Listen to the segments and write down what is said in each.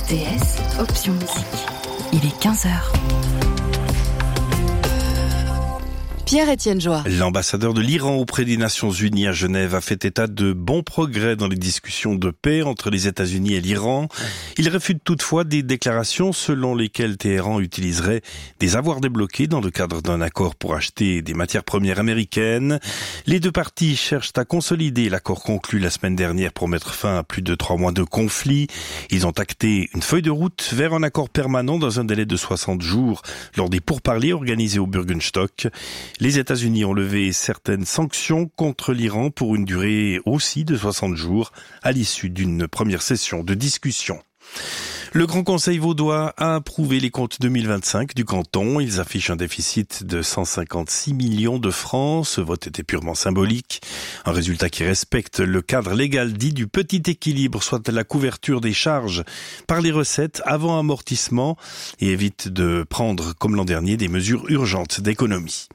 RTS, option musique. Il est 15h. Pierre-Étienne Joie. L'ambassadeur de l'Iran auprès des Nations Unies à Genève a fait état de bons progrès dans les discussions de paix entre les États-Unis et l'Iran. Il réfute toutefois des déclarations selon lesquelles Téhéran utiliserait des avoirs débloqués dans le cadre d'un accord pour acheter des matières premières américaines. Les deux parties cherchent à consolider l'accord conclu la semaine dernière pour mettre fin à plus de 3 mois de conflit. Ils ont acté une feuille de route vers un accord permanent dans un délai de 60 jours lors des pourparlers organisés au Bürgenstock. Les États-Unis ont levé certaines sanctions contre l'Iran pour une durée aussi de 60 jours à l'issue d'une première session de discussion. Le Grand Conseil vaudois a approuvé les comptes 2025 du canton. Ils affichent un déficit de 156 millions de francs. Ce vote était purement symbolique. Un résultat qui respecte le cadre légal dit du petit équilibre, soit la couverture des charges par les recettes avant amortissement, et évite de prendre, comme l'an dernier, des mesures urgentes d'économie.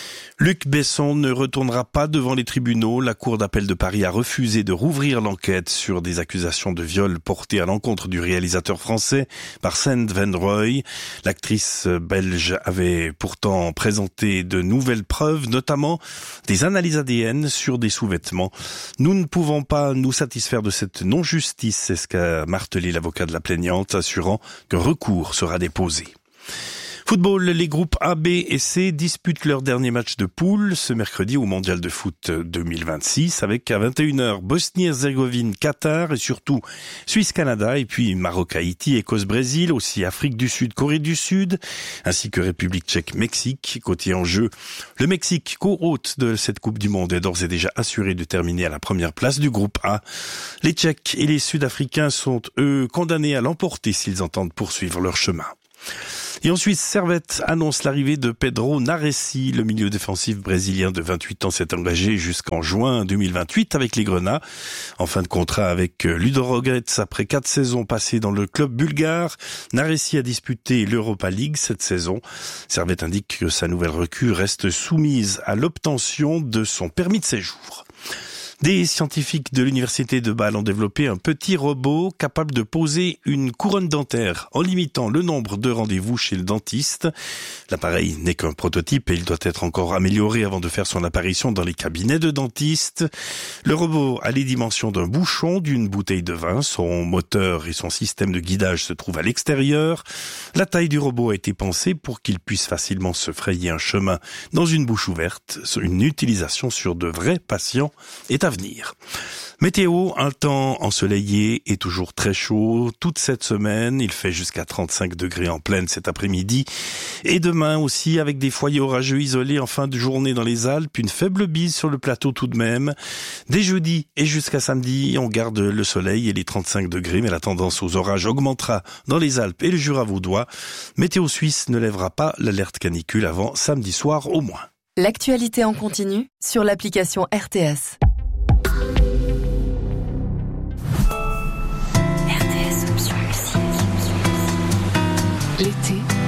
Luc Besson ne retournera pas devant les tribunaux. La Cour d'appel de Paris a refusé de rouvrir l'enquête sur des accusations de viol portées à l'encontre du réalisateur français Arsène Van Rooij. L'actrice belge avait pourtant présenté de nouvelles preuves, notamment des analyses ADN sur des sous-vêtements. Nous ne pouvons pas nous satisfaire de cette non-justice, c'est ce qu'a martelé l'avocat de la plaignante, assurant qu'un recours sera déposé. Football, les groupes A, B et C disputent leur dernier match de poule ce mercredi au Mondial de foot 2026 avec à 21h Bosnie-Herzégovine, Qatar et surtout Suisse-Canada et puis Maroc-Haïti, Écosse-Brésil, aussi Afrique du Sud, Corée du Sud ainsi que République tchèque-Mexique. Côté enjeu, le Mexique, co-hôte de cette Coupe du Monde, est d'ores et déjà assuré de terminer à la première place du groupe A. Les Tchèques et les Sud-Africains sont eux condamnés à l'emporter s'ils entendent poursuivre leur chemin. Et en Suisse, Servette annonce l'arrivée de Pedro Naressi. Le milieu défensif brésilien de 28 ans s'est engagé jusqu'en juin 2028 avec les Grenats. En fin de contrat avec Ludogorets après 4 saisons passées dans le club bulgare, Naressi a disputé l'Europa League cette saison. Servette indique que sa nouvelle recrue reste soumise à l'obtention de son permis de séjour. Des scientifiques de l'université de Bâle ont développé un petit robot capable de poser une couronne dentaire en limitant le nombre de rendez-vous chez le dentiste. L'appareil n'est qu'un prototype et il doit être encore amélioré avant de faire son apparition dans les cabinets de dentistes. Le robot a les dimensions d'un bouchon d'une bouteille de vin. Son moteur et son système de guidage se trouvent à l'extérieur. La taille du robot a été pensée pour qu'il puisse facilement se frayer un chemin dans une bouche ouverte. Une utilisation sur de vrais patients est à venir. Météo, un temps ensoleillé et toujours très chaud toute cette semaine. Il fait jusqu'à 35 degrés en pleine cet après-midi. Et demain aussi avec des foyers orageux isolés en fin de journée dans les Alpes. Une faible bise sur le plateau tout de même. Dès jeudi et jusqu'à samedi, on garde le soleil et les 35 degrés. Mais la tendance aux orages augmentera dans les Alpes et le Jura vaudois. Météo Suisse ne lèvera pas l'alerte canicule avant samedi soir au moins. L'actualité en continu sur l'application RTS. RTS option musique. L'été